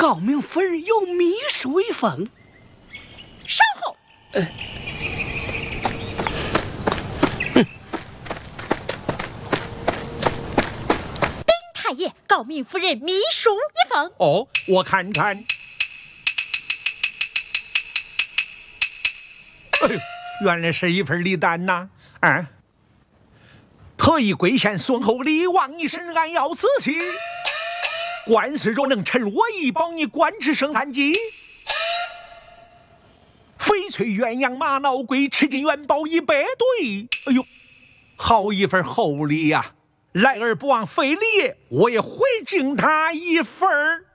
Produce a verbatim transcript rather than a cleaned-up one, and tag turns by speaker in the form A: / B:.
A: 高明夫人有秘书一封。
B: 稍后。呃
A: 嗯、
B: 禀太爷，高明夫人秘书一封。
C: 哦，我看看。哎呦，原来是一份礼单呐！啊，特意跪献孙厚礼，望你审案要仔细。官司若能趁我意，保你官职升三级。翡翠鸳鸯马脑龟，赤金元宝一百对。哎呦，好一份厚礼呀！来而不忘非礼，我也回敬他一份儿。